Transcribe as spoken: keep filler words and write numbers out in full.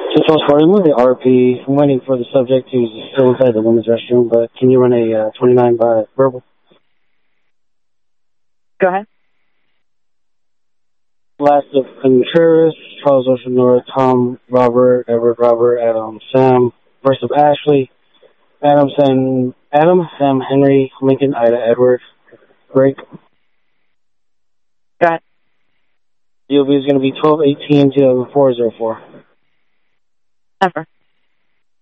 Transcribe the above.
Just was for remove the R P. I'm waiting for the subject who's still inside the women's restroom, but can you run a uh, twenty-nine by verbal? Go ahead. Last of Contreras, Charles Ocean North, Tom, Robert, Edward, Robert, Adam, Sam. First of Ashley, Adam, Sam, Adam, Sam, Henry, Lincoln, Ida, Edward. Break. Go ahead. D O B is going to be twelve eighteen two thousand four oh four. Never.